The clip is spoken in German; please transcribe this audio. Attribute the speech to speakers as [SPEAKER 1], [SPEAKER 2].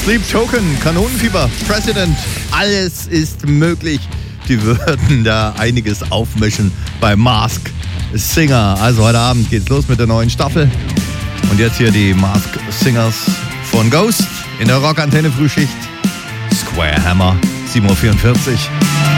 [SPEAKER 1] Sleep Token, Kanonenfieber, President, alles ist möglich. Die würden da einiges aufmischen bei Mask Singer. Also heute Abend geht's los mit der neuen Staffel. Und jetzt hier die Mask Singers von Ghost in der Rockantenne Frühschicht. Square Hammer, 7.44 Uhr.